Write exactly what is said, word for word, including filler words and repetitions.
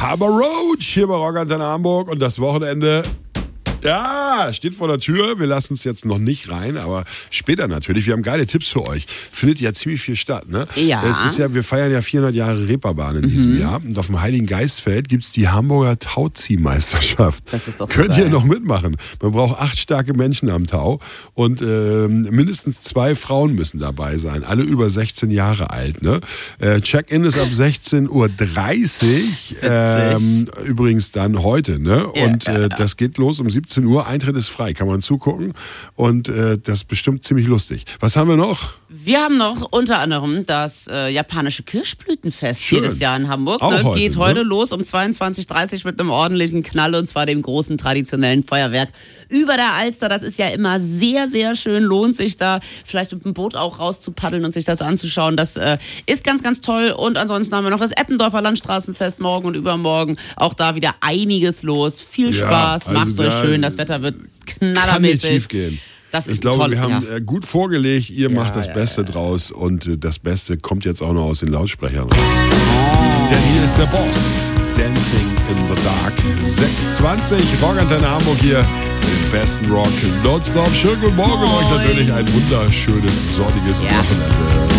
Hammer Roach hier bei Rockantenne Hamburg und das Wochenende, ja, steht vor der Tür. Wir lassen es jetzt noch nicht rein, aber später natürlich. Wir haben geile Tipps für euch. Findet ja ziemlich viel statt, ne? Ja. Es ist ja, wir feiern ja vierhundert Jahre Reeperbahn in diesem Mhm. Jahr. Und auf dem Heiligen Geistfeld gibt es die Hamburger Tauziehmeisterschaft. Das ist doch so Könnt geil. ihr noch mitmachen? Man braucht acht starke Menschen am Tau und ähm, mindestens zwei Frauen müssen dabei sein. Alle über sechzehn Jahre alt, ne? Äh, Check-in ist ab sechzehn Uhr dreißig. Ähm, übrigens dann heute, ne? Ja, Und ja, äh, ja. das geht los um siebzehn Uhr. Eintritt ist frei, kann man zugucken. Und äh, das ist bestimmt ziemlich lustig. Was haben wir noch? Wir haben noch unter anderem das äh, japanische Kirschblütenfest Schön. jedes Jahr in Hamburg. Auch ne? heute, Geht ne? heute los um zweiundzwanzig Uhr dreißig mit einem ordentlichen Knall und zwar dem großen traditionellen Feuerwerk über der Alster. Das ist ja immer sehr, sehr schön. Lohnt sich da vielleicht mit dem Boot auch rauszupaddeln und sich das anzuschauen. Das äh, ist ganz, ganz toll. Und ansonsten haben wir noch das Eppendorfer Landstraßenfest morgen und übermorgen. Auch da wieder einiges los. Viel Ja, Spaß, also macht's euch da schön. Das Wetter wird Kann nicht knallermäßig. schief gehen. Das ist Ich glaube, toll, wir haben ja. äh, gut vorgelegt. Ihr Ja, macht das ja, Beste ja. draus und äh, das Beste kommt jetzt auch noch aus den Lautsprechern raus. Denn hier ist der Boss. Dancing in the Dark. sechs zwanzig, Rockantenne Hamburg hier. Den besten Rock nonstop. Schönen guten Morgen Moin. euch natürlich ein wunderschönes, sonniges Ja. Wochenende.